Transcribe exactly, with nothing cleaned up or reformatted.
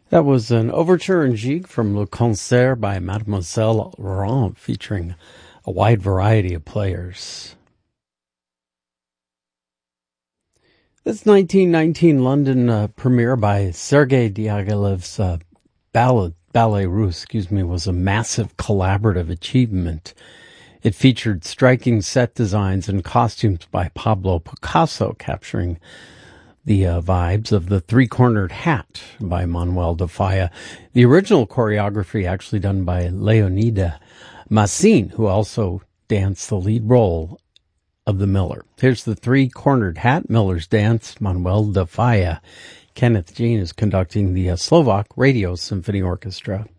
That was an overture in Gigue from Le Concert by Mademoiselle Laurent, featuring a wide variety of players. This nineteen nineteen London uh, premiere by Sergei Diaghilev's uh, Ballet, Ballet Russe, excuse me, was a massive collaborative achievement. It featured striking set designs and costumes by Pablo Picasso, capturing the uh, vibes of The Three-Cornered Hat by Manuel de Falla. The original choreography actually done by Leonida Massine, who also danced the lead role of the Miller. Here's The Three-Cornered Hat, Miller's Dance, Manuel de Falla. Kenneth Jean is conducting the uh, Slovak Radio Symphony Orchestra.